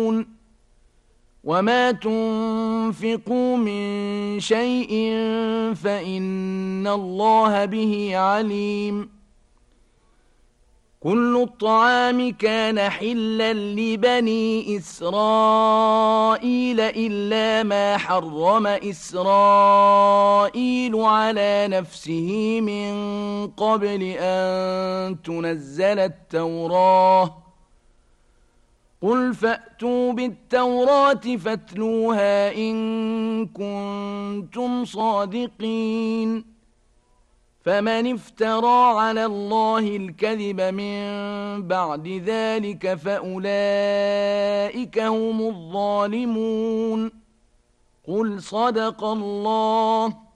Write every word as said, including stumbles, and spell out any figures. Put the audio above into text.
وما تنفقوا من شيء فإن الله به عليم كل الطعام كان حلا لبني إسرائيل إلا ما حرم إسرائيل على نفسه من قبل أن تنزل التوراة قل فأتوا بالتوراة فاتلوها إن كنتم صادقين فمن افترى على الله الكذب من بعد ذلك فأولئك هم الظالمون قل صدق الله